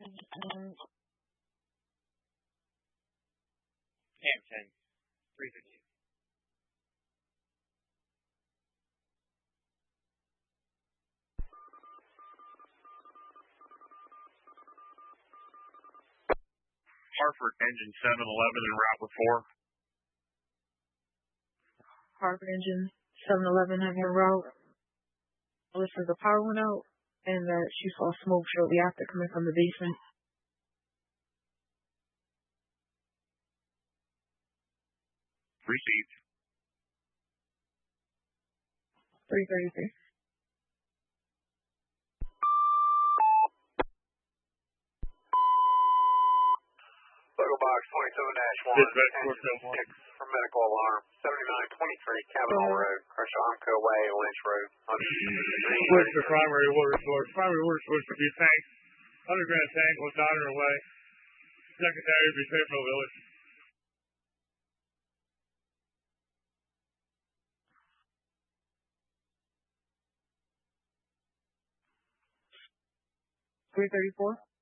Hampton, 350. Hartford engine 711 en route with 4. Hartford engine 711 having a route. Listen, the power went out and that she saw smoke shortly after coming from the basement. Received. 333. Local box 27-1. For medical alarm. 7923 Cavanaugh Road, Crenshaw Armco Way, Lynch Road. What's the primary water source? Primary water source would be a tank. Underground tank will daughter away. Secondary would be Fairfield Village. $334.